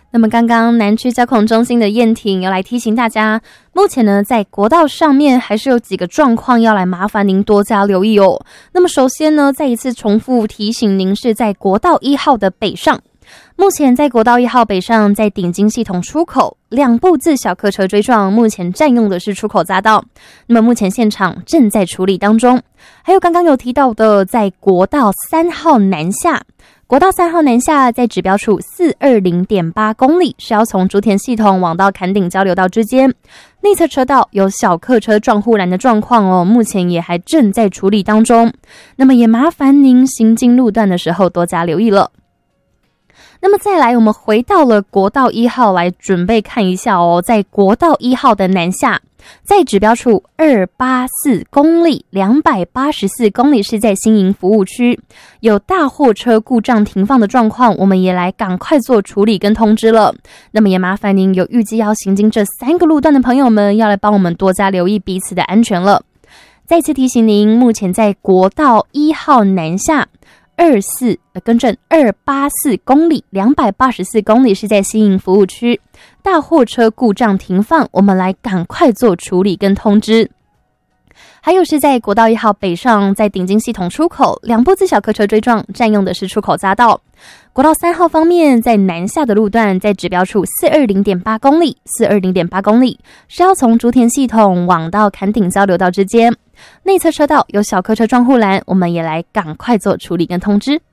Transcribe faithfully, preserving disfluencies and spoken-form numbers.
那么刚刚南区交控中心的燕婷要来提醒大家，目前呢在国道上面还是有几个状况要来麻烦您多加留意哦。那么首先呢，再一次重复提醒您，是在国道一号的北上。目前在国道一号北上，在顶金系统出口，两部自小客车追撞，目前占用的是出口匝道。那么目前现场正在处理当中。还有刚刚有提到的，在国道三号南下。国道三号南下，在指标处 四百二十点八 公里，是要从竹田系统往到坎顶交流道之间。内侧车道有小客车撞护栏的状况哦，目前也还正在处理当中。那么也麻烦您行经路段的时候多加留意了。那么再来，我们回到了国道一号来准备看一下哦，在国道一号的南下，在指标处二百八十四公里，两百八十四公里是在新营服务区，有大货车故障停放的状况，我们也来赶快做处理跟通知了。那么也麻烦您有预计要行经这三个路段的朋友们，要来帮我们多加留意彼此的安全了。再次提醒您，目前在国道一号南下二四呃，更正二百八十四公里，两百八十四公里是在新营服务区，大货车故障停放，我们来赶快做处理跟通知。还有是在国道一号北上，在顶金系统出口，两部自小客车追撞，占用的是出口匝道。国道三号方面，在南下的路段，在指标处 四百二十点八 公里 ,四百二十点八 公里是要从竹田系统往到坎顶交流道之间。内侧车道有小客车撞护栏，我们也来赶快做处理跟通知。